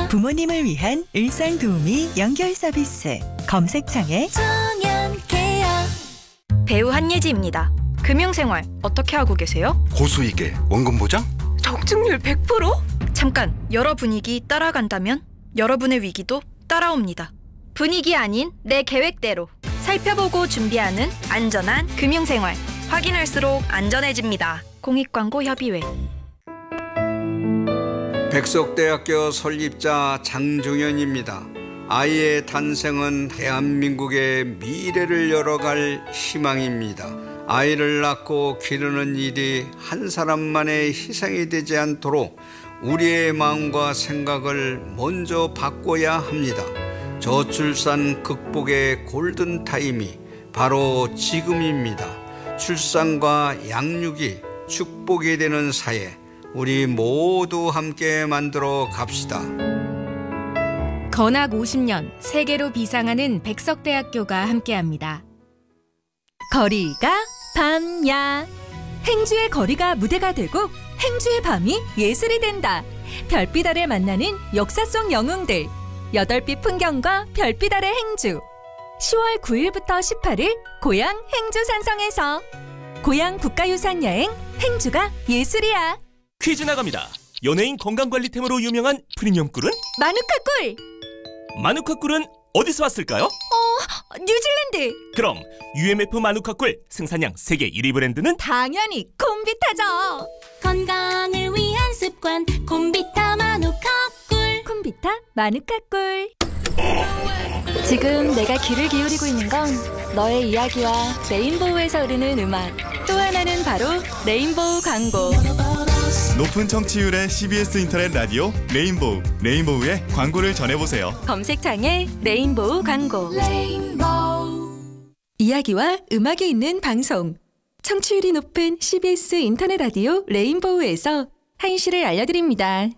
부모님을 위한 일상도우미 연결 서비스 검색창에 정연케어. 배우 한예지입니다. 금융생활 어떻게 하고 계세요? 고수익에 원금 보장? 적중률 100%? 잠깐, 여러 분위기 따라간다면 여러분의 위기도 따라옵니다. 분위기 아닌 내 계획대로 살펴보고 준비하는 안전한 금융생활. 확인할수록 안전해집니다. 공익광고협의회. 백석대학교 설립자 장종현입니다. 아이의 탄생은 대한민국의 미래를 열어갈 희망입니다. 아이를 낳고 기르는 일이 한 사람만의 희생이 되지 않도록 우리의 마음과 생각을 먼저 바꿔야 합니다. 저출산 극복의 골든타임이 바로 지금입니다. 출산과 양육이 축복이 되는 사회, 우리 모두 함께 만들어 갑시다. 건학 50년 세계로 비상하는 백석대학교가 함께합니다. 거리가 밤야. 행주의 거리가 무대가 되고 행주의 밤이 예술이 된다. 별빛 아래 만나는 역사 속 영웅들. 8빛 풍경과 별빛 아래 행주. 10월 9일부터 18일 고향 행주 산성에서 고향 국가유산 여행 행주가 예술이야. 퀴즈 나갑니다. 연예인 건강관리템으로 유명한 프리미엄 꿀은? 마누카 꿀. 마누카 꿀은 어디서 왔을까요? 뉴질랜드. 그럼 UMF 마누카 꿀 생산량 세계 1위 브랜드는? 당연히 콤비타죠. 건강을 위한 습관 콤비타 마누카 꿀. 콤비타 마누카 꿀. 지금 내가 귀를 기울이고 있는 건 너의 이야기와 레인보우에서 흐르는 음악. 또 하나는 바로 레인보우 광고. 높은 청취율의 CBS 인터넷 라디오 레인보우. 레인보우의 광고를 전해보세요. 검색창에 레인보우 광고. 이야기와 음악이 있는 방송. 청취율이 높은 CBS 인터넷 라디오 레인보우에서 한시를 알려드립니다.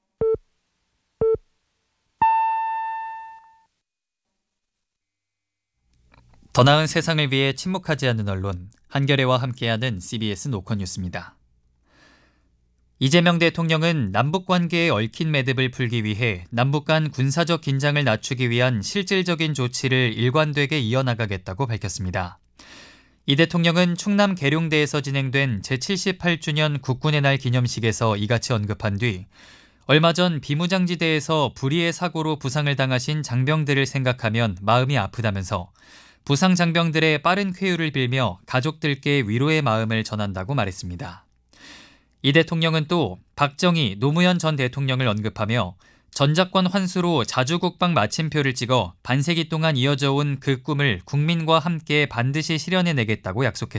더 나은 세상을 위해 침묵하지 않는 언론, 한겨레와 함께하는 CBS 노컷 뉴스입니다. 이재명 대통령은 남북관계의 얽힌 매듭을 풀기 위해 남북 간 군사적 긴장을 낮추기 위한 실질적인 조치를 일관되게 이어나가겠다고 밝혔습니다. 이 대통령은 충남 계룡대에서 진행된 제78주년 국군의 날 기념식에서 이같이 언급한 뒤 얼마 전 비무장지대에서 불의의 사고로 부상을 당하신 장병들을 생각하면 마음이 아프다면서 부상 장병들의 빠른 쾌유를 빌며 가족들께 위로의 마음을 전한다고 말했습니다. 이 대통령은 또 박정희, 노무현 전 대통령을 언급하며 전작권 환수로 자주국방 마침표를 찍어 반세기 동안 이어져 온 그 꿈을 국민과 함께 반드시 실현해내겠다고 약속했습니다.